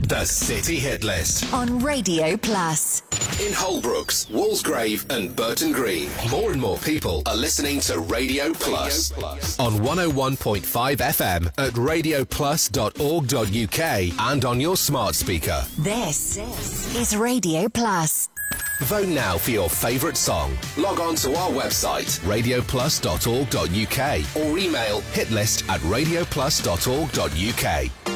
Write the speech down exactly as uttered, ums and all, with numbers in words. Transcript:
The City Hit List on Radio Plus. In Holbrooks, Walsgrave and Burton Green, more and more people are listening to Radio Plus, Radio Plus. On one oh one point five F M at radio plus dot org dot U K and on your smart speaker. This is Radio Plus. Vote now for your favourite song. Log on to our website, radio plus dot org dot U K, or email hitlist at radio plus dot org dot U K.